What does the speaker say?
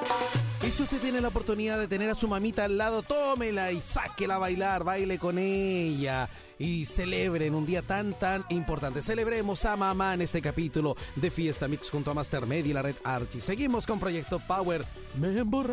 Y si usted tiene la oportunidad de tener a su mamita al lado, tómela y sáquela a bailar, baile con ella y celebren un día tan importante. Celebremos a mamá en este capítulo de Fiesta Mix junto a Master Media y la Red Archie. Seguimos con Proyecto Power. Me emborracho.